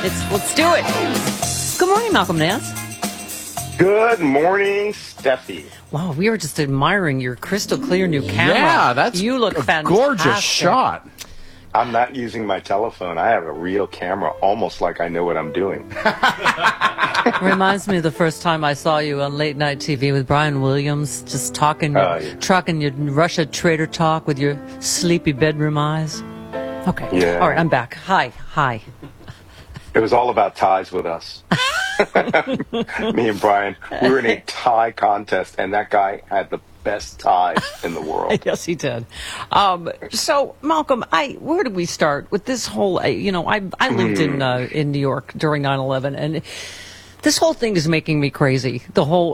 Let's do it. Good morning, Malcolm Nance. Good morning, Steffi. Wow, we were just admiring your crystal clear new camera. Yeah, that's you look a fantastic. gorgeous shot. I'm not using my telephone. I have a real camera, almost like I know what I'm doing. Reminds me of the first time I saw you on late night TV with Brian Williams, just talking, trucking your Russia trader talk with your sleepy bedroom eyes. Okay. Yeah. All right, I'm back. Hi. It was all about ties with us. Me and Brian, we were in a tie contest, and that guy had the best ties in the world. Yes, he did. So, Malcolm, where did we start with this whole? I lived in New York during 9/11, and this whole thing is making me crazy. The whole,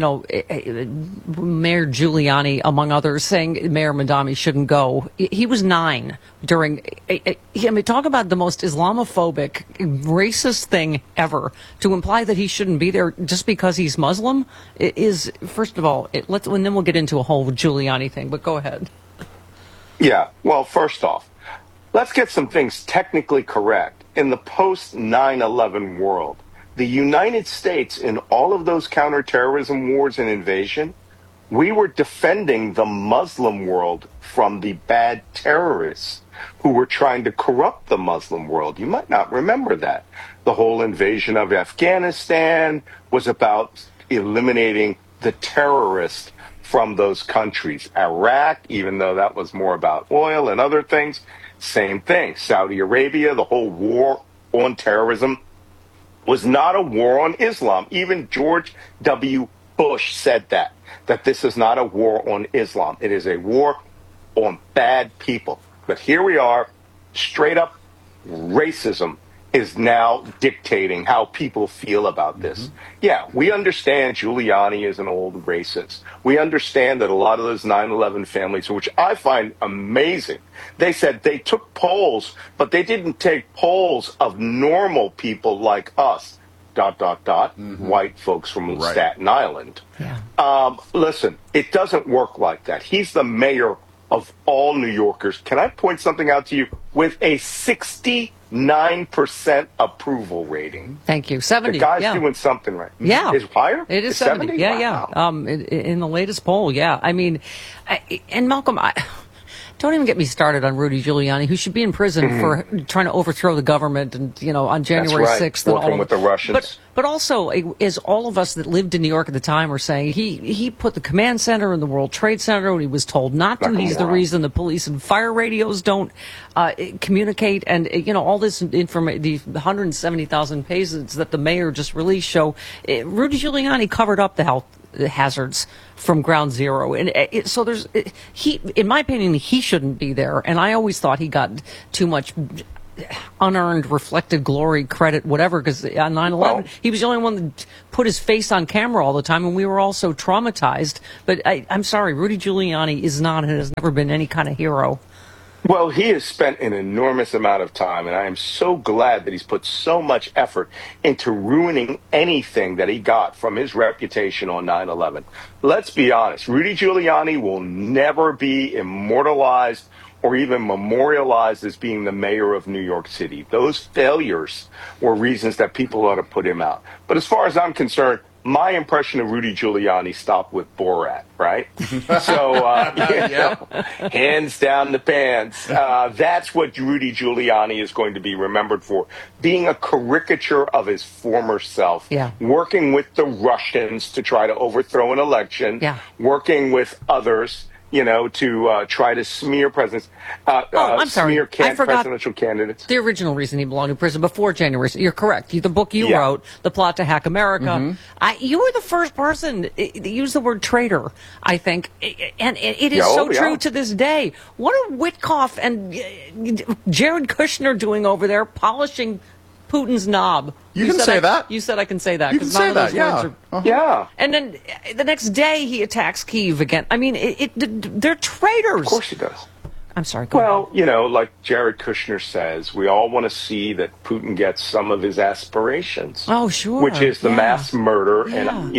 Mayor Giuliani, among others, saying Mayor Mamdani shouldn't go. He was 9 during. Talk about the most Islamophobic, racist thing ever. To imply that he shouldn't be there just because he's Muslim is, first of all, and then we'll get into a whole Giuliani thing. But go ahead. Yeah. Well, first off, let's get some things technically correct. In the post 9/11 world, the United States, in all of those counterterrorism wars and invasion, we were defending the Muslim world from the bad terrorists who were trying to corrupt the Muslim world. You might not remember that. The whole invasion of Afghanistan was about eliminating the terrorists from those countries. Iraq, even though that was more about oil and other things, same thing. Saudi Arabia, the whole war on terrorism was not a war on Islam. Even George W. Bush said that this is not a war on Islam. It is a war on bad people. But here we are, straight up racism is now dictating how people feel about this. Mm-hmm. Yeah, we understand Giuliani is an old racist. We understand that a lot of those 9/11 families, which I find amazing, they said they took polls, but they didn't take polls of normal people like us, ... Mm-hmm. white folks from Staten Island. Yeah. Listen, it doesn't work like that. He's the mayor of all New Yorkers. Can I point something out to you? With a 69% approval rating. Thank you. 70. The guy's doing something right. Yeah. Is higher? It is 70. Yeah, wow. yeah. In the latest poll, yeah. I mean, and Malcolm, don't even get me started on Rudy Giuliani, who should be in prison for trying to overthrow the government and, on January 6th. And working with the Russians. But also, as all of us that lived in New York at the time are saying, he put the command center in the World Trade Center when he was told not to. He's the reason the police and fire radios don't communicate. And, all this information, the 170,000 pages that the mayor just released show, Rudy Giuliani covered up the health hazards from ground zero. And so in my opinion, he shouldn't be there. And I always thought he got too much unearned, reflected glory, credit, whatever, because on 9/11, he was the only one that put his face on camera all the time, and we were all so traumatized. But I'm sorry, Rudy Giuliani is not and has never been any kind of hero. Well, he has spent an enormous amount of time, and I am so glad that he's put so much effort into ruining anything that he got from his reputation on 9/11. Let's be honest, Rudy Giuliani will never be immortalized or even memorialized as being the mayor of New York City. Those failures were reasons that people ought to put him out. But as far as I'm concerned, my impression of Rudy Giuliani stopped with Borat, right? So, hands down the pants. That's what Rudy Giuliani is going to be remembered for. Being a caricature of his former self. Yeah. Working with the Russians to try to overthrow an election. Yeah. Working with others, to try to smear presidents. I'm sorry. Smear I forgot presidential candidates. the original reason he belonged to prison before January. You're correct. The book you wrote, The Plot to Hack America, you were the first person that used the word traitor, I think. And it is so true to this day. What are Witkoff and Jared Kushner doing over there polishing Putin's knob? You can say that. You said I can say that. You can say that, yeah. Yeah. And then the next day he attacks Kyiv again. I mean, they're traitors. Of course he does. I'm sorry. Go ahead. Like Jared Kushner says, we all want to see that Putin gets some of his aspirations. Oh, sure. Which is the mass murder and,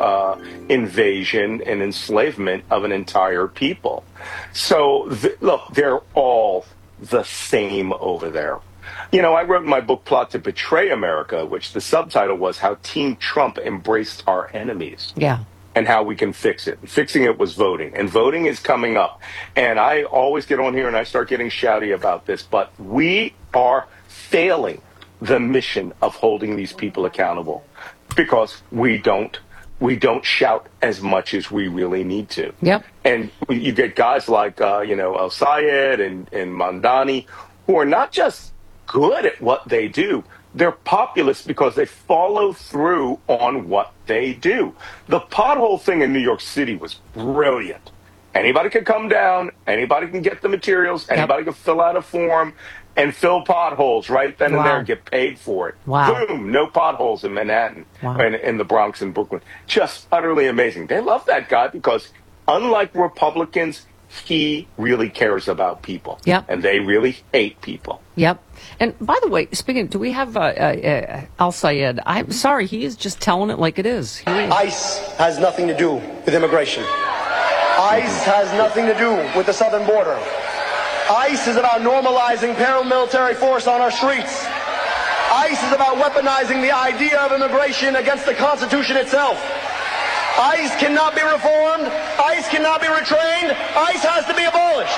invasion and enslavement of an entire people. So, look, they're all the same over there. I wrote in my book, Plot to Betray America, which the subtitle was How Team Trump Embraced Our Enemies. Yeah. And how we can fix it. Fixing it was voting. And voting is coming up. And I always get on here and I start getting shouty about this, but we are failing the mission of holding these people accountable because we don't shout as much as we really need to. Yep. And you get guys like, El Sayed and Mandani, who are not just good at what they do. They're populist because they follow through on what they do. The pothole thing in New York City was brilliant. Anybody can come down, anybody can get the materials, anybody can fill out a form and fill potholes right then and there and get paid for it. Wow. Boom, no potholes in Manhattan, and in the Bronx and Brooklyn. Just utterly amazing. They love that guy because unlike Republicans, he really cares about people. Yep. And they really hate people. Yep. And by the way, do we have Al Sayed? I'm sorry, he is just telling it like it is. ICE has nothing to do with immigration. ICE has nothing to do with the southern border. ICE is about normalizing paramilitary force on our streets. ICE is about weaponizing the idea of immigration against the Constitution itself. ICE cannot be reformed. ICE cannot be retrained. ICE has to be abolished.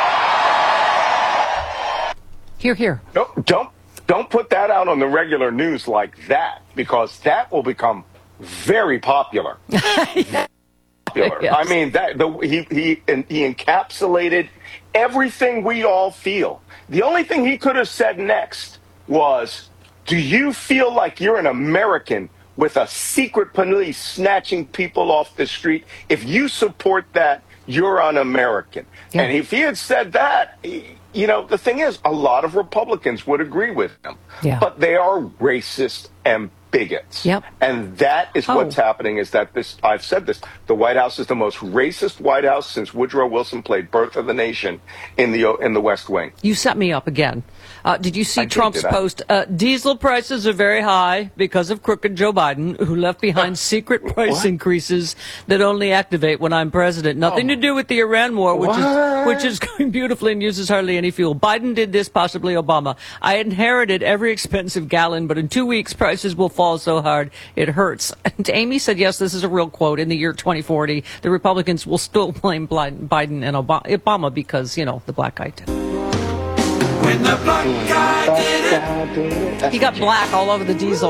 Hear, hear. No, don't put that out on the regular news like that, because that will become very popular. Yes. I mean, he encapsulated everything we all feel. The only thing he could have said next was, do you feel like you're an American with a secret police snatching people off the street? If you support that, you're un-American. Yeah. And if he had said that, the thing is, a lot of Republicans would agree with him. Yeah. But they are racist and bigots. Yep. And that is what's happening, is that I've said this, the White House is the most racist White House since Woodrow Wilson played Birth of the Nation in the West Wing. You set me up again. Did you see Trump's post? Diesel prices are very high because of crooked Joe Biden, who left behind secret price increases that only activate when I'm president. Nothing to do with the Iran war, which is going beautifully and uses hardly any fuel. Biden did this, possibly Obama. I inherited every expensive gallon, but in 2 weeks prices will fall so hard it hurts. And Amy said, yes, this is a real quote. In the year 2040, the Republicans will still blame Biden and Obama because, the black guy did. When the black guy did it. He got black all over the diesel.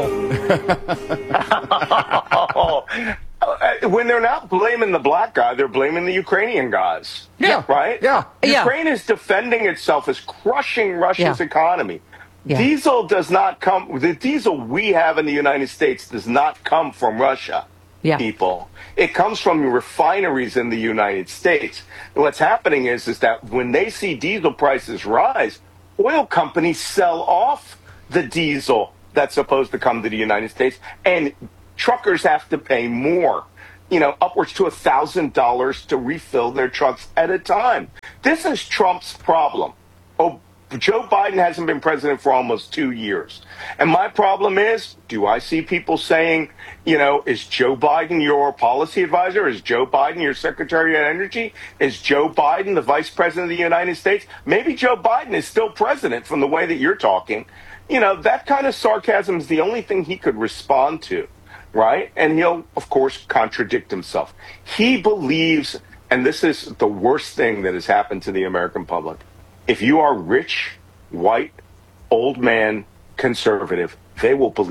When they're not blaming the black guy, they're blaming the Ukrainian guys. Yeah. Right? Yeah. Ukraine is defending itself, is crushing Russia's economy. Yeah. The diesel we have in the United States does not come from Russia, people. It comes from refineries in the United States. And what's happening is that when they see diesel prices rise, oil companies sell off the diesel that's supposed to come to the United States, and truckers have to pay more, upwards to $1,000 to refill their trucks at a time. This is Trump's problem. Joe Biden hasn't been president for almost 2 years. And my problem is, do I see people saying, is Joe Biden your policy advisor? Is Joe Biden your Secretary of Energy? Is Joe Biden the Vice President of the United States? Maybe Joe Biden is still president from the way that you're talking. That kind of sarcasm is the only thing he could respond to, right? And he'll, of course, contradict himself. He believes, and this is the worst thing that has happened to the American public, if you are rich, white, old man, conservative, the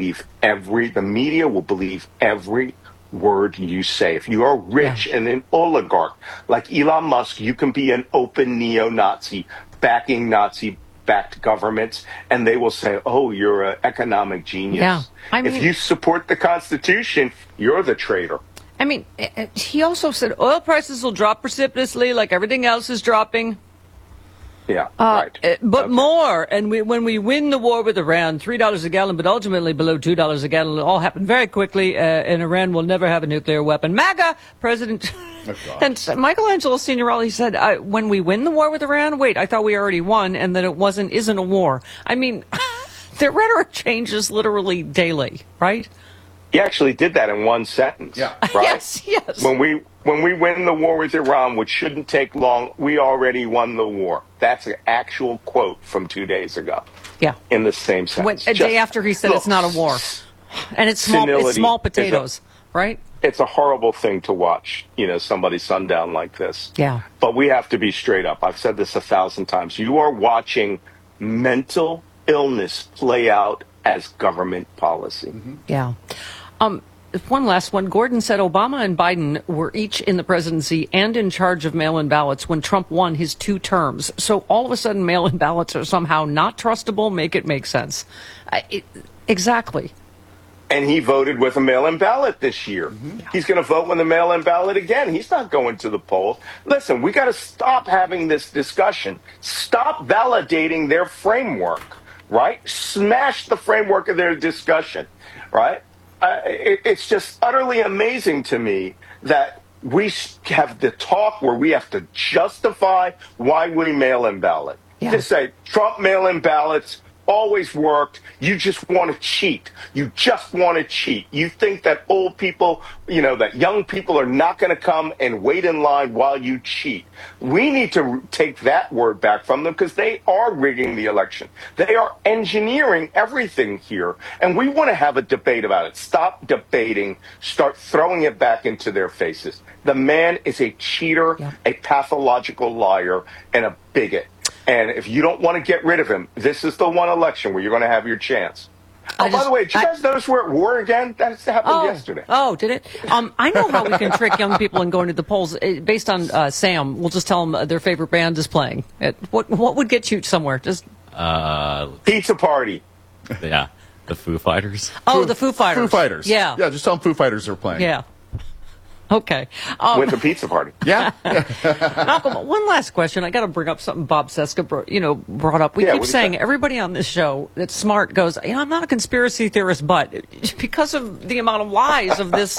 media will believe every word you say. If you are rich and an oligarch like Elon Musk, you can be an open neo-Nazi, backing Nazi-backed governments, and they will say, oh, you're an economic genius. Yeah. If you support the Constitution, you're the traitor. I mean, he also said oil prices will drop precipitously like everything else is dropping. Yeah, right. But more, and when we win the war with Iran, $3 a gallon, but ultimately below $2 a gallon, it'll all happen very quickly, and Iran will never have a nuclear weapon. MAGA President, and Michelangelo Signorelli said, when we win the war with Iran, wait, I thought we already won, and that it isn't a war. I mean, the rhetoric changes literally daily, right? He actually did that in one sentence. Yeah. Right? Yes. When we win the war with Iran, which shouldn't take long, we already won the war. That's an actual quote from 2 days ago. Yeah. in the same sense. A day after he said it's not a war. And it's small potatoes, right? It's a horrible thing to watch, somebody sundown like this. Yeah. But we have to be straight up. I've said this 1,000 times. You are watching mental illness play out as government policy. Yeah. One last one. Gordon said Obama and Biden were each in the presidency and in charge of mail-in ballots when Trump won his 2 terms. So all of a sudden mail-in ballots are somehow not trustable. Make it make sense. Exactly. And he voted with a mail-in ballot this year. He's going to vote with a mail-in ballot again. He's not going to the polls. Listen, we got to stop having this discussion. Stop validating their framework, right? Smash the framework of their discussion, right? It's just utterly amazing to me that we have the talk where we have to justify why we mail-in ballot. Yeah. To say Trump mail-in ballots always worked. You just want to cheat. You just want to cheat. You think that old people, that young people are not going to come and wait in line while you cheat. We need to take that word back from them because they are rigging the election. They are engineering everything here. And we want to have a debate about it. Stop debating. Start throwing it back into their faces. The man is a cheater, a pathological liar, and a bigot. And if you don't want to get rid of him, this is the one election where you're going to have your chance. By the way, did you guys notice we're at war again? That happened yesterday. Oh, did it? I know how we can trick young people in going to the polls. Based on Sam, we'll just tell them their favorite band is playing. What would get you somewhere? Just pizza party. Yeah, the Foo Fighters. Oh, the Foo Fighters. Foo Fighters. Yeah. Yeah, just tell them Foo Fighters are playing. Yeah. Okay. With a pizza party. Yeah. Malcolm, one last question. I got to bring up something Bob Cesca brought up. We keep saying everybody on this show that's smart goes, I'm not a conspiracy theorist, but because of the amount of lies of this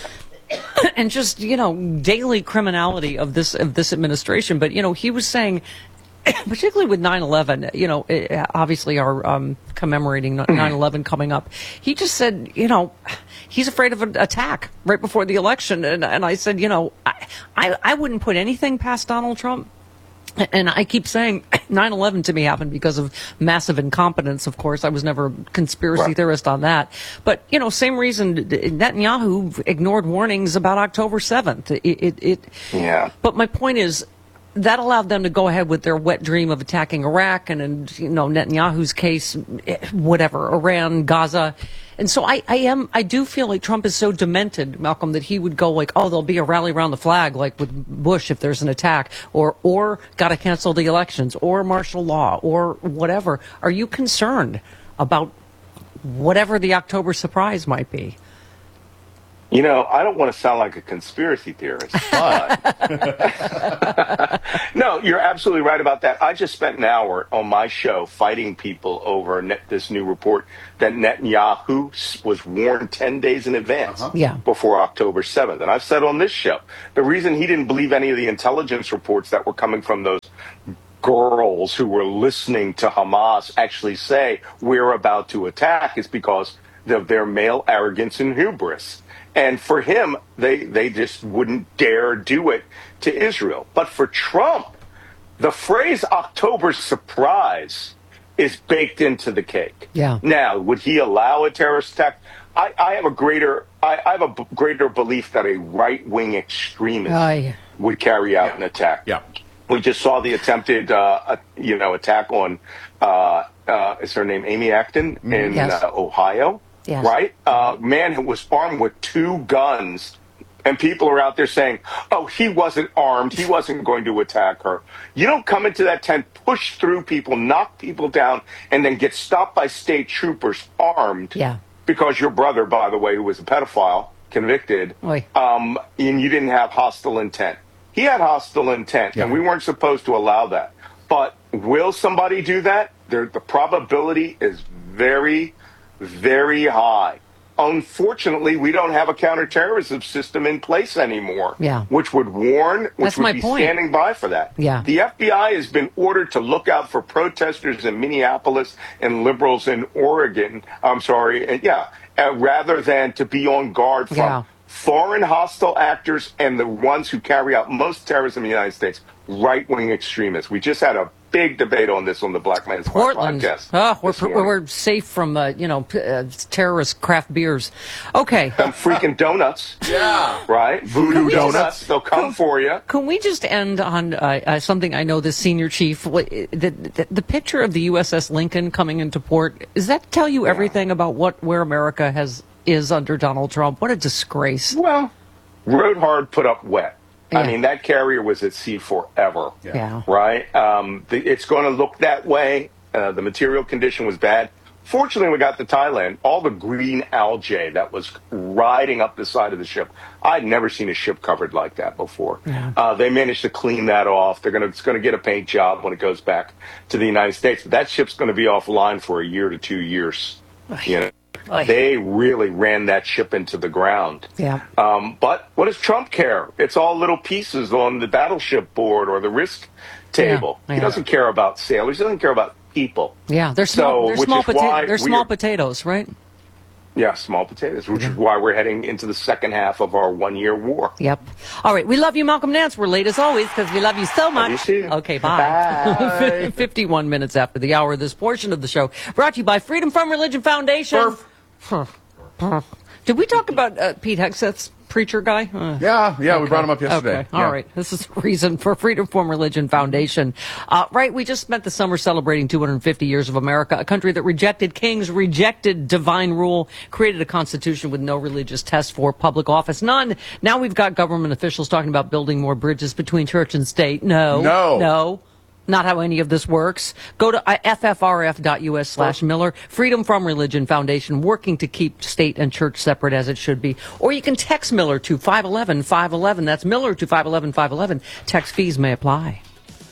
and just, daily criminality of this administration. But, he was saying, particularly with 9/11, obviously our commemorating 9/11 coming up, he just said, he's afraid of an attack right before the election. And I said, I wouldn't put anything past Donald Trump. And I keep saying 9/11 to me happened because of massive incompetence, of course. I was never a conspiracy theorist on that. But, same reason Netanyahu ignored warnings about October 7th. Yeah. But my point is, that allowed them to go ahead with their wet dream of attacking Iraq and Netanyahu's case, whatever, Iran, Gaza. And so I do feel like Trump is so demented, Malcolm, that he would go like, there'll be a rally around the flag, like with Bush if there's an attack, or got to cancel the elections, or martial law, or whatever. Are you concerned about whatever the October surprise might be? I don't want to sound like a conspiracy theorist, but no, you're absolutely right about that. I just spent an hour on my show fighting people over this new report that Netanyahu was warned 10 days in advance before October 7th. And I've said on this show, the reason he didn't believe any of the intelligence reports that were coming from those girls who were listening to Hamas actually say we're about to attack is because of their male arrogance and hubris. And for him, they just wouldn't dare do it to Israel. But for Trump, the phrase October surprise is baked into the cake. Yeah. Now, would he allow a terrorist attack? I have a greater belief that a right-wing extremist would carry out an attack. Yeah. We just saw the attempted, attack on, is her name Amy Acton in Ohio? Yes. Right? Man who was armed with 2 guns, and people are out there saying, he wasn't armed. He wasn't going to attack her. You don't come into that tent, push through people, knock people down, and then get stopped by state troopers armed because your brother, by the way, who was a pedophile, convicted, and you didn't have hostile intent. He had hostile intent, and we weren't supposed to allow that. But will somebody do that? The probability is very, very high. Unfortunately, we don't have a counterterrorism system in place anymore, which would warn, which would be standing by for that. Yeah. The FBI has been ordered to look out for protesters in Minneapolis and liberals in Oregon. Rather than to be on guard from foreign hostile actors and the ones who carry out most terrorism in the United States, right-wing extremists. We just had a big debate on this on the Black Man's White Portland. podcast. We're safe from terrorist craft beers. Okay. Them freaking donuts. Yeah. Right? Voodoo donuts. They'll come for you. Can we just end on something I know the senior chief, the picture of the USS Lincoln coming into port, does that tell you everything about where America is under Donald Trump? What a disgrace. Well, rode hard, put up wet. Yeah. I mean, that carrier was at sea forever. Yeah. Right? It's going to look that way. The material condition was bad. Fortunately, we got to Thailand. All the green algae that was riding up the side of the ship. I'd never seen a ship covered like that before. Yeah. They managed to clean that off. It's going to get a paint job when it goes back to the United States. But that ship's going to be offline for a year to 2 years. You know? They really ran that ship into the ground. Yeah. But what does Trump care? It's all little pieces on the battleship board or the risk table. Yeah. He doesn't care about sailors. He doesn't care about people. Yeah, they're small potatoes, right? Yeah, small potatoes, which is why we're heading into the second half of our one-year war. Yep. All right. We love you, Malcolm Nance. We're late as always because we love you so much. Love you too. Okay, bye. Bye. 51 minutes after the hour, this portion of the show brought to you by Freedom from Religion Foundation. Did we talk about Pete Hegseth's preacher guy? Yeah, we brought him up yesterday. Okay. All right. This is the reason for Freedom from Religion Foundation. Right, we just spent the summer celebrating 250 years of America, a country that rejected kings, rejected divine rule, created a constitution with no religious test for public office. None. Now we've got government officials talking about building more bridges between church and state. No. Not how any of this works. Go to ffrf.us/Miller. Freedom from Religion Foundation, working to keep state and church separate as it should be. Or you can text Miller to 511-511. That's Miller to 511-511. Text fees may apply.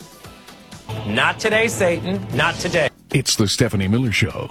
Not today, Satan. Not today. It's the Stephanie Miller Show.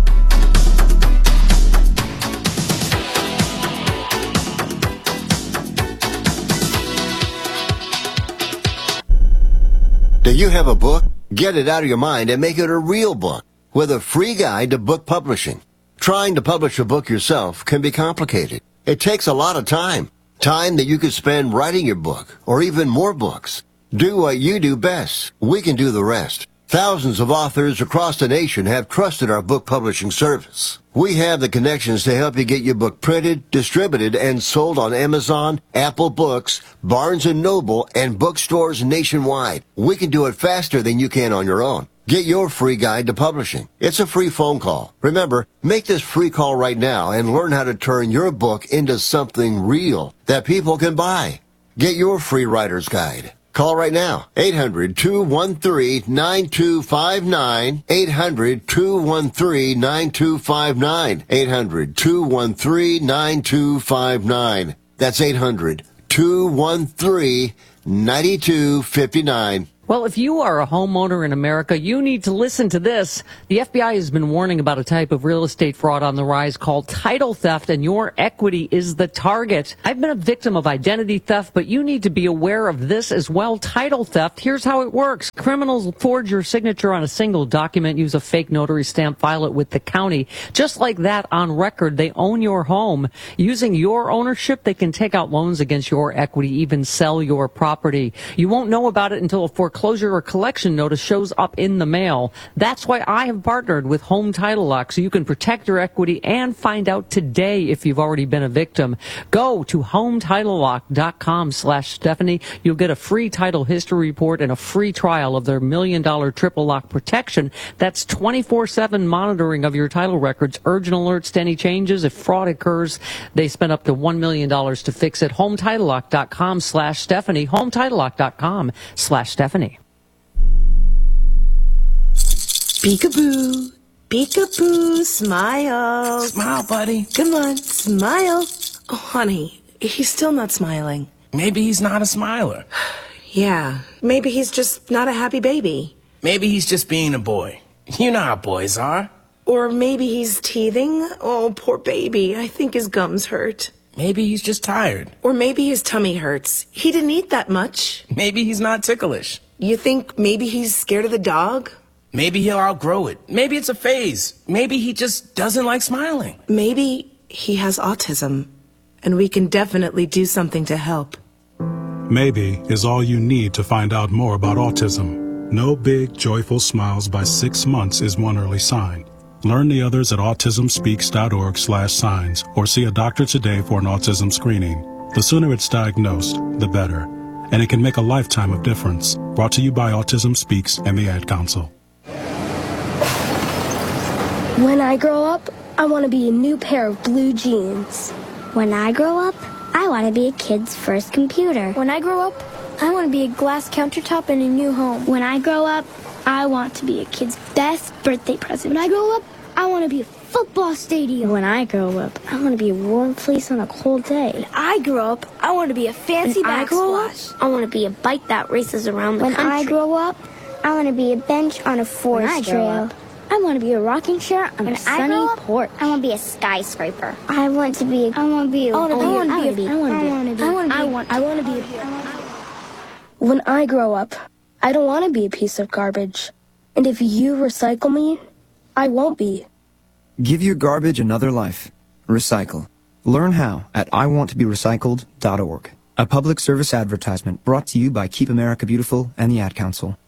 Do you have a book? Get it out of your mind and make it a real book with a free guide to book publishing. Trying to publish a book yourself can be complicated. It takes a lot of time. Time that you could spend writing your book or even more books. Do what you do best. We can do the rest. Thousands of authors across the nation have trusted our book publishing service. We have the connections to help you get your book printed, distributed, and sold on Amazon, Apple Books, Barnes & Noble, and bookstores nationwide. We can do it faster than you can on your own. Get your free guide to publishing. It's a free phone call. Remember, make this free call right now and learn how to turn your book into something real that people can buy. Get your free writer's guide. Call right now, 800-213-9259, 800-213-9259, 800-213-9259. That's 800-213-9259. Well, if you are a homeowner in America, you need to listen to this. The FBI has been warning about a type of real estate fraud on the rise called title theft, and your equity is the target. I've been a victim of identity theft, but you need to be aware of this as well. Title theft, here's how it works. Criminals forge your signature on a single document, use a fake notary stamp, file it with the county. Just like that, on record, they own your home. Using your ownership, they can take out loans against your equity, even sell your property. You won't know about it until a foreclosure or collection notice shows up in the mail. That's why I have partnered with Home Title Lock, so you can protect your equity and find out today if you've already been a victim. Go to HomeTitleLock.com/Stephanie. You'll get a free title history report and a free trial of their $1 million triple lock protection. That's 24/7 monitoring of your title records, urgent alerts to any changes. If fraud occurs, they spend up to $1 million to fix it. HomeTitleLock.com/Stephanie. HomeTitleLock.com/Stephanie. Peekaboo, peekaboo, smile. Smile, buddy. Come on, smile. Oh, honey, he's still not smiling. Maybe he's not a smiler. Yeah, maybe he's just not a happy baby. Maybe he's just being a boy. You know how boys are. Or maybe he's teething. Oh, poor baby. I think his gums hurt. Maybe he's just tired. Or maybe his tummy hurts. He didn't eat that much. Maybe he's not ticklish. You think maybe he's scared of the dog? Maybe he'll outgrow it. Maybe it's a phase. Maybe he just doesn't like smiling. Maybe he has autism, and we can definitely do something to help. Maybe is all you need to find out more about autism. No big, joyful smiles by 6 months is one early sign. Learn the others at autismspeaks.org/signs or see a doctor today for an autism screening. The sooner it's diagnosed, the better. And it can make a lifetime of difference. Brought to you by Autism Speaks and the Ad Council. When I grow up, I want to be a new pair of blue jeans. When I grow up, I want to be a kid's first computer. When I grow up, I want to be a glass countertop in a new home. When I grow up, I want to be a kid's best birthday present. When I grow up, I want to be a football stadium. When I grow up, I want to be a warm fleece on a cold day. When I grow up, I want to be a fancy backsplash. I want to be a bike that races around the country. When I grow up, I want to be a bench on a forest trail. I want to be a rocking chair on a sunny porch. I want to be a skyscraper. I want to be When I grow up, I don't want to be a piece of garbage. And if you recycle me, I won't be. Give your garbage another life. Recycle. Learn how at iwanttoberecycled.org. A public service advertisement brought to you by Keep America Beautiful and the Ad Council.